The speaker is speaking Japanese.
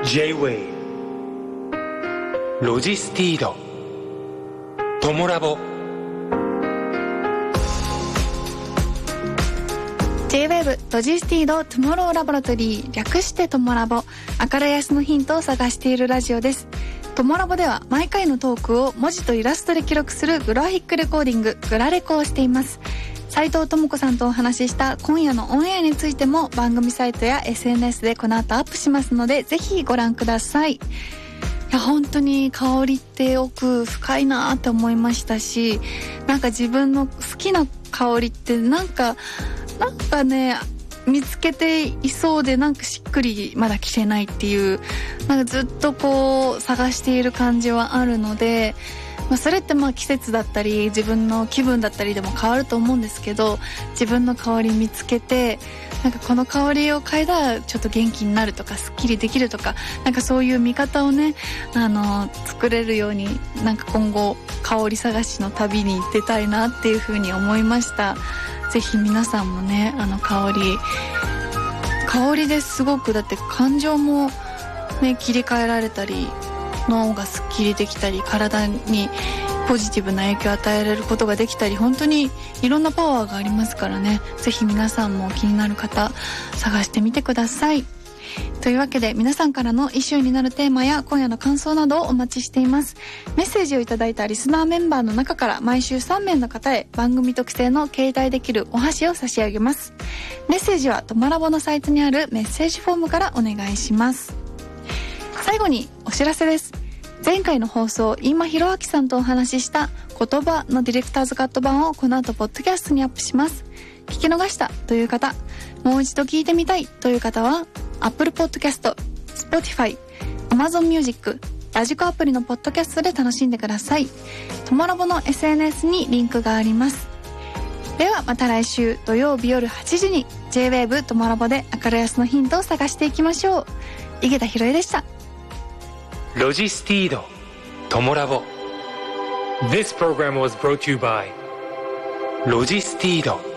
J-Way ロジスティードトモラボ J-Wave ロジスティードトゥモローラボラトリー、略してトモラボ。明るい明日のヒントを探しているラジオです。トモラボでは毎回のトークを文字とイラストで記録するグラフィックレコーディング、グラレコをしています。斉藤智子さんとお話しした今夜のオンエアについても番組サイトや SNS でこの後アップしますので、ぜひご覧ください。いや本当に香りって奥深いなって思いましたし、なんか自分の好きな香りってなんかね見つけていそうで、なんかしっくりまだ来てないっていう、なんかずっとこう探している感じはあるので、それって季節だったり自分の気分だったりでも変わると思うんですけど、自分の香り見つけて、なんかこの香りを嗅いだらちょっと元気になるとかすっきりできるとか、なんかそういう見方をね作れるように、なんか今後香り探しの旅に出たいなっていう風に思いました。ぜひ皆さんもね香りですごく、だって感情もね切り替えられたり、脳がすっきりできたり、体にポジティブな影響を与えられることができたり、本当にいろんなパワーがありますからね。ぜひ皆さんも気になる方探してみてください。というわけで皆さんからのイシューになるテーマや今夜の感想などをお待ちしています。メッセージをいただいたリスナーメンバーの中から毎週3名の方へ番組特製の携帯できるお箸を差し上げます。メッセージはトモラボのサイトにあるメッセージフォームからお願いします。最後にお知らせです。前回の放送、今ひろあきさんとお話しした言葉のディレクターズカット版をこの後ポッドキャストにアップします。聞き逃したという方、もう一度聞いてみたいという方はApple Podcast、Spotify、Amazon Music、ラジコアプリのポッドキャストで楽しんでください。トモラボの SNS にリンクがあります。ではまた来週土曜日夜8時に J-Wave トモラボで明るい明日のヒントを探していきましょう。井桁弘恵でした。 ロジスティードトモラボ This program was brought to you by ロジスティード